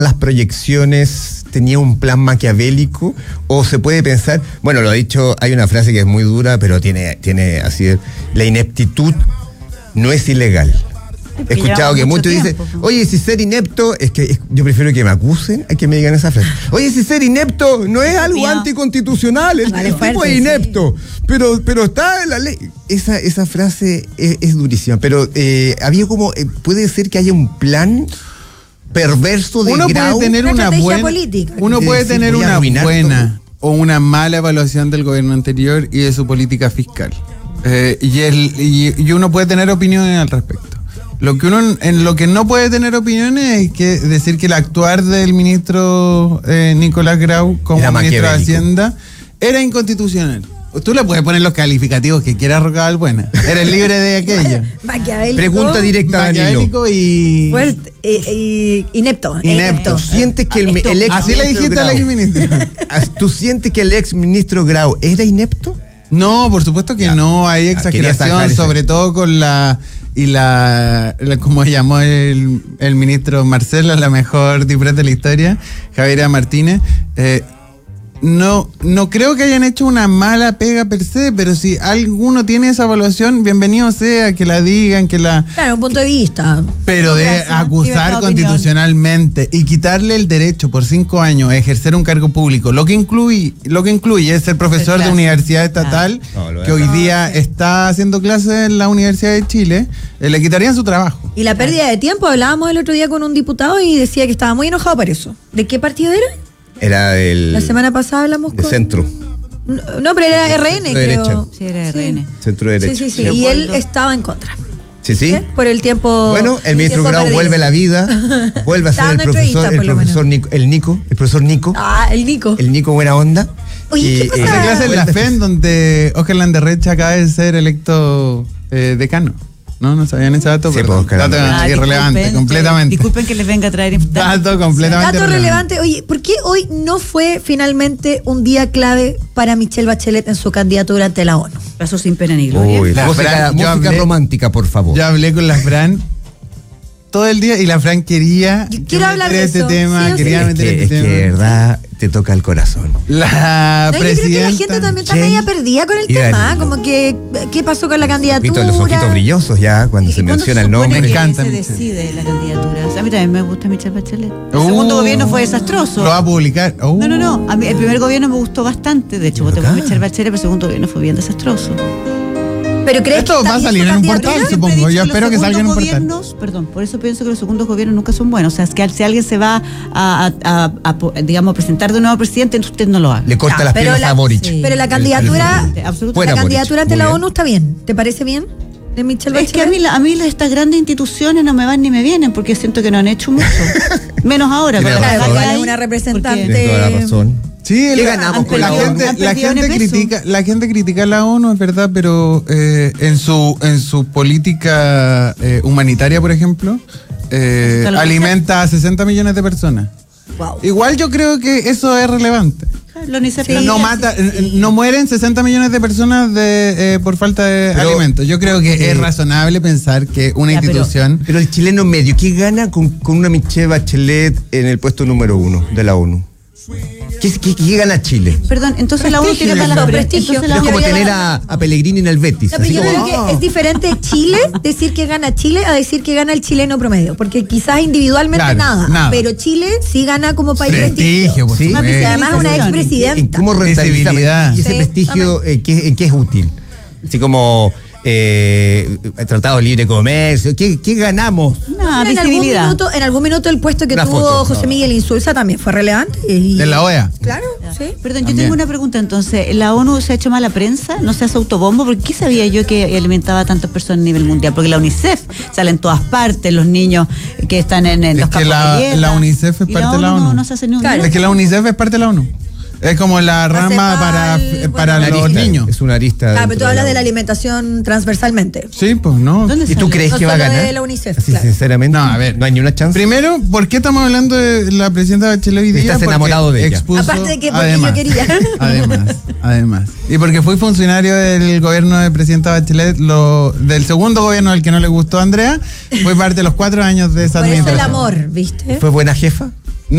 las proyecciones tenía un plan maquiavélico, o se puede pensar, bueno, lo ha dicho, hay una frase que es muy dura, pero tiene así, la ineptitud no es ilegal. He escuchado que muchos dicen, oye, si ser inepto, yo prefiero que me acusen a que me digan esa frase. Oye, si ser inepto no es algo anticonstitucional, el tipo es inepto, pero está en la ley. Esa frase es durísima, pero había como, puede ser que haya un plan perverso de Grau. Uno puede tener una buena o una mala evaluación del gobierno anterior y de su política fiscal. Y uno puede tener opiniones al respecto. En lo que no puede tener opiniones es que decir que el actuar del ministro Nicolás Grau como ministro de Hacienda era inconstitucional. Tú le puedes poner los calificativos que quieras, Roca Buena. Eres libre de aquello. Maquiavélico. Pregunta directa a Maquiavélico y... Inepto. ¿Sientes que el ex así le dijiste al ex ministro? ¿Tú sientes que el ex ministro Grau era inepto? No, por supuesto que no. Hay exageración, sobre todo con como llamó el ministro Marcelo, la mejor disfraz de la historia, Javiera Martínez. No creo que hayan hecho una mala pega per se, pero si alguno tiene esa evaluación, bienvenido sea, que la digan, que la... Claro, un punto de vista. Pero de acusar constitucionalmente y quitarle el derecho por 5 años a ejercer un cargo público, lo que incluye es ser profesor de universidad estatal, que hoy día está haciendo clases en la Universidad de Chile, le quitarían su trabajo. Y la pérdida de tiempo, hablábamos el otro día con un diputado y decía que estaba muy enojado por eso. ¿De qué partido era? Era del... La semana pasada hablamos de centro. No, pero era RN, creo. Sí, era RN. Centro derecha. Sí. Y él estaba en contra. Sí. Por el tiempo. Bueno, el ministro Grau vuelve a la vida, vuelve a ser el profesor Nico. El profesor Nico. El Nico. El Nico buena onda. Oye, ¿qué pasa? Esa clase en la FEN donde Oscar Landerrecha acaba de ser electo decano. No sabían ese dato, pero dato irrelevante, completamente. Disculpen que les venga a traer dato completamente relevante. Oye, ¿por qué hoy no fue finalmente un día clave para Michelle Bachelet en su candidatura ante la ONU? Pasó sin pena ni gloria. Música romántica, por favor. Yo hablé con la Fran todo el día y la Fran quería hablar de este tema, sí, quería meter este tema. Es que de verdad te toca el corazón. La presidenta. Yo creo que la gente también está media perdida con el tema, como que ¿qué pasó con la candidatura? Los ojitos brillosos ya cuando se menciona el nombre. Me encanta. Se decide la candidatura. O sea, a mí también me gusta Michelle Bachelet. El segundo gobierno fue desastroso. Lo va a publicar. No. A mí el primer gobierno me gustó bastante. De hecho, voté por Michelle Bachelet, pero el segundo gobierno fue bien desastroso. ¿Pero crees esto va a salir en un portal, supongo? Yo espero que salga en un portal. Perdón, por eso pienso que los segundos gobiernos nunca son buenos. O sea, es que si alguien se va a presentar de nuevo presidente, usted no lo haga. Le corta las piernas a Boric. Sí. Pero la candidatura ante la ONU está bien. ¿Te parece bien? De Michelle Bachelet. Es que a mí estas grandes instituciones no me van ni me vienen porque siento que no han hecho mucho. Menos ahora. Hay una representante. Tienes toda la razón. Sí, ganamos con la ONU. La gente critica a la ONU, es verdad, pero en su política humanitaria, por ejemplo, alimenta a 60 millones de personas. Wow. Igual yo creo que eso es relevante. No mueren 60 millones de personas por falta de alimentos. Yo creo que es razonable pensar que una institución... Pero el chileno medio, ¿qué gana con una Michelle Bachelet en el puesto número 1 de la ONU? ¿Qué gana Chile? Perdón, entonces la ONU tiene para la prestigio. Es como tener a Pellegrini en el Betis. No, pero yo creo que es diferente Chile, decir que gana Chile, a decir que gana el chileno promedio. Porque quizás individualmente nada. Pero Chile sí gana como país prestigio. ¿Sí? Además es una expresidenta. ¿Cómo rentabilidad? ¿Y ese prestigio en qué es útil? Así como... tratado de libre comercio, ¿qué ganamos? Visibilidad. En algún minuto el puesto que tuvo José Miguel Insulza también fue relevante. ¿De la OEA? Claro, sí. Perdón, yo tengo una pregunta entonces. ¿La ONU se ha hecho mala prensa? ¿No se hace autobombo? Porque ¿qué sabía yo que alimentaba a tantas personas a nivel mundial? Porque la UNICEF sale en todas partes, los niños que están en los campos de guerra. La UNICEF es parte de la ONU. No se hace ni un Es que la UNICEF es parte de la ONU. Es como la rama para los niños. Es una arista. Pero tú hablas de la alimentación transversalmente. Sí, pues no. ¿Y tú crees que va a ganar? De la UNICEF, Así, sinceramente. No, a ver. No hay ni una chance. Primero, ¿por qué estamos hablando de la presidenta Bachelet hoy día? Estás enamorado de ella. Aparte de que porque yo quería. Además. Y porque fui funcionario del gobierno de presidenta Bachelet, del segundo gobierno al que no le gustó a Andrea, fue parte de los 4 años de esa administración. administración. Por eso el amor, ¿viste? ¿Fue buena jefa?